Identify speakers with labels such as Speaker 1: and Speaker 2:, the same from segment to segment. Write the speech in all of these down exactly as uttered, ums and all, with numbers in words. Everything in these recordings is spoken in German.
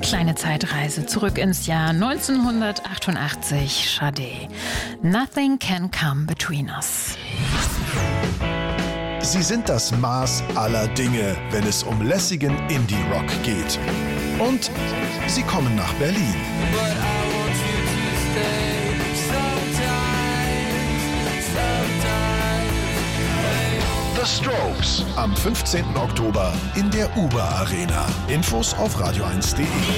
Speaker 1: Kleine Zeitreise zurück ins Jahr neunzehnhundertachtundachtzig. Sade. Nothing can come between us.
Speaker 2: Sie sind das Maß aller Dinge, wenn es um lässigen Indie-Rock geht. Und sie kommen nach Berlin. The Strokes am fünfzehnten Oktober in der Uber Arena. Infos auf radio eins punkt de.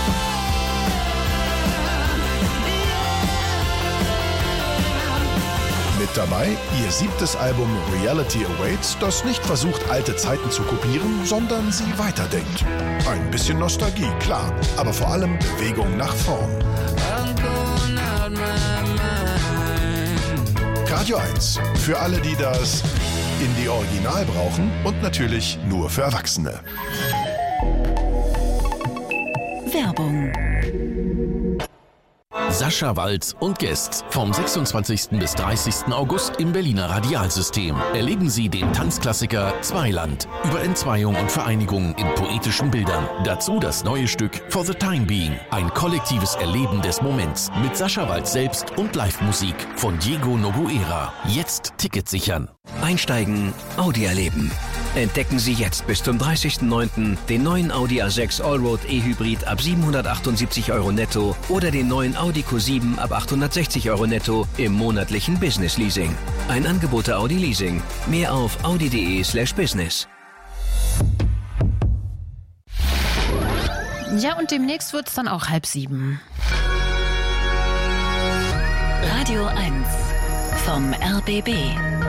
Speaker 2: Mit dabei ihr siebtes Album Reality Awaits, das nicht versucht, alte Zeiten zu kopieren, sondern sie weiterdenkt. Ein bisschen Nostalgie, klar, aber vor allem Bewegung nach vorn. Radio eins, für alle, die das Indie-Original brauchen und natürlich nur für Erwachsene.
Speaker 3: Werbung.
Speaker 4: Sascha Walz und Guests vom sechsundzwanzigsten bis dreißigsten August im Berliner Radialsystem. Erleben Sie den Tanzklassiker Zweiland über Entzweiung und Vereinigung in poetischen Bildern. Dazu das neue Stück For the Time Being, ein kollektives Erleben des Moments mit Sascha Walz selbst und Live-Musik von Diego Noguera. Jetzt Ticket sichern.
Speaker 5: Einsteigen, Audi erleben. Entdecken Sie jetzt bis zum dreißigsten neunten den neuen Audi A sechs Allroad E-Hybrid ab siebenhundertachtundsiebzig Euro netto oder den neuen Audi Q sieben ab achthundertsechzig Euro netto im monatlichen Business Leasing. Ein Angebot der Audi Leasing. Mehr auf audi.de slash business.
Speaker 1: Ja, und demnächst wird es dann auch halb sieben.
Speaker 3: Radio eins vom R B B.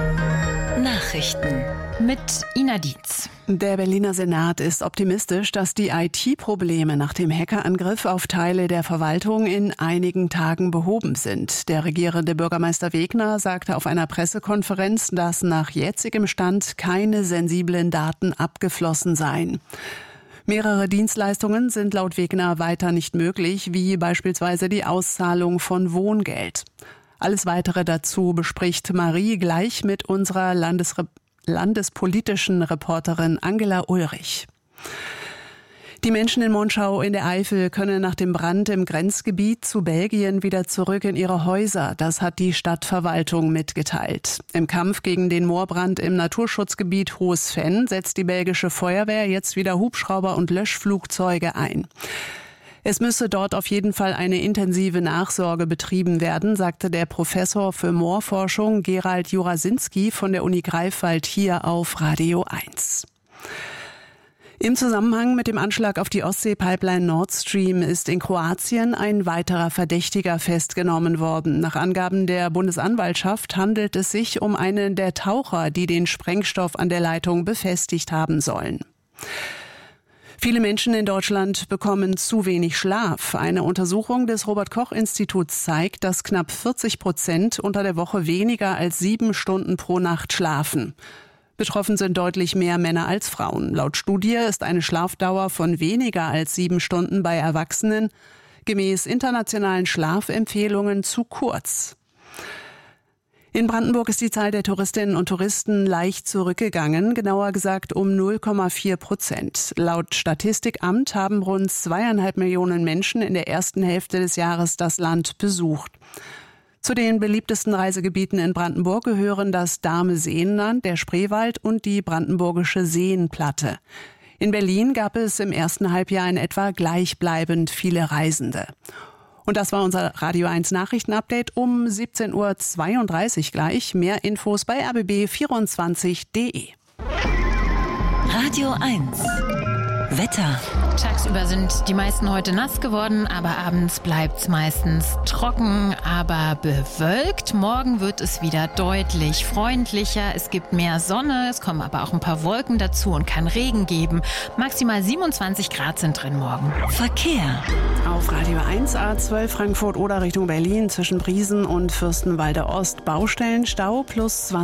Speaker 3: Nachrichten
Speaker 1: mit Ina Dietz.
Speaker 6: Der Berliner Senat ist optimistisch, dass die I T-Probleme nach dem Hackerangriff auf Teile der Verwaltung in einigen Tagen behoben sind. Der regierende Bürgermeister Wegner sagte auf einer Pressekonferenz, dass nach jetzigem Stand keine sensiblen Daten abgeflossen seien. Mehrere Dienstleistungen sind laut Wegner weiter nicht möglich, wie beispielsweise die Auszahlung von Wohngeld. Alles Weitere dazu bespricht Marie gleich mit unserer Landesre- landespolitischen Reporterin Angela Ulrich. Die Menschen in Monschau in der Eifel können nach dem Brand im Grenzgebiet zu Belgien wieder zurück in ihre Häuser. Das hat die Stadtverwaltung mitgeteilt. Im Kampf gegen den Moorbrand im Naturschutzgebiet Hohes Venn setzt die belgische Feuerwehr jetzt wieder Hubschrauber und Löschflugzeuge ein. Es müsse dort auf jeden Fall eine intensive Nachsorge betrieben werden, sagte der Professor für Moorforschung Gerald Jurasinski von der Uni Greifswald hier auf Radio eins. Im Zusammenhang mit dem Anschlag auf die Ostsee-Pipeline Nord Stream ist in Kroatien ein weiterer Verdächtiger festgenommen worden. Nach Angaben der Bundesanwaltschaft handelt es sich um einen der Taucher, die den Sprengstoff an der Leitung befestigt haben sollen. Viele Menschen in Deutschland bekommen zu wenig Schlaf. Eine Untersuchung des Robert-Koch-Instituts zeigt, dass knapp vierzig Prozent unter der Woche weniger als sieben Stunden pro Nacht schlafen. Betroffen sind deutlich mehr Männer als Frauen. Laut Studie ist eine Schlafdauer von weniger als sieben Stunden bei Erwachsenen gemäß internationalen Schlafempfehlungen zu kurz. In Brandenburg ist die Zahl der Touristinnen und Touristen leicht zurückgegangen, genauer gesagt um null Komma vier Prozent. Laut Statistikamt haben rund zweieinhalb Millionen Menschen in der ersten Hälfte des Jahres das Land besucht. Zu den beliebtesten Reisegebieten in Brandenburg gehören das Dahme-Seenland, der Spreewald und die brandenburgische Seenplatte. In Berlin gab es im ersten Halbjahr in etwa gleichbleibend viele Reisende. Und das war unser Radio eins Nachrichtenupdate um siebzehn Uhr zweiunddreißig gleich. Mehr Infos bei r b b vierundzwanzig punkt de.
Speaker 3: Radio eins Wetter.
Speaker 1: Tagsüber sind die meisten heute nass geworden, aber abends bleibt's meistens trocken, aber bewölkt. Morgen wird es wieder deutlich freundlicher. Es gibt mehr Sonne, es kommen aber auch ein paar Wolken dazu und kann Regen geben. Maximal siebenundzwanzig Grad sind drin morgen.
Speaker 3: Verkehr.
Speaker 6: Auf Radio eins A zwölf Frankfurt oder Richtung Berlin zwischen Briesen und Fürstenwalde Ost Baustellenstau plus zwanzig.